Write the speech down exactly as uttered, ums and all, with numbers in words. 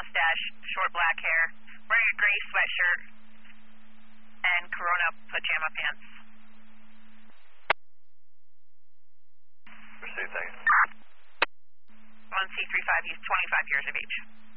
mustache, short black hair, wearing a gray sweatshirt, and Corona pajama pants. Proceed, thanks. one C three five, he's twenty-five years of age.